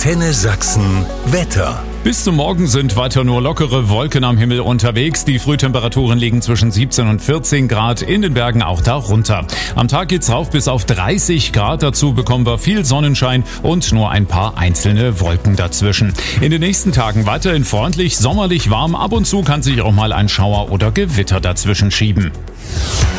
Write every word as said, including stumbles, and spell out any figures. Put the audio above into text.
Antenne Sachsen Wetter. Bis zum Morgen sind weiter nur lockere Wolken am Himmel unterwegs. Die Frühtemperaturen liegen zwischen siebzehn und vierzehn Grad, in den Bergen auch darunter. Am Tag geht's rauf bis auf dreißig Grad. Dazu bekommen wir viel Sonnenschein und nur ein paar einzelne Wolken dazwischen. In den nächsten Tagen weiterhin freundlich, sommerlich warm. Ab und zu kann sich auch mal ein Schauer oder Gewitter dazwischen schieben.